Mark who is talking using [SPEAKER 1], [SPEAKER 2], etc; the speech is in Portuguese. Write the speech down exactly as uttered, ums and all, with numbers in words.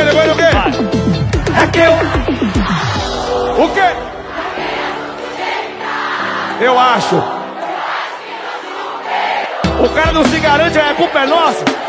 [SPEAKER 1] quê? Depois do quê?
[SPEAKER 2] É que eu...
[SPEAKER 1] O quê? Eu acho. O cara não se garante, a culpa é nossa.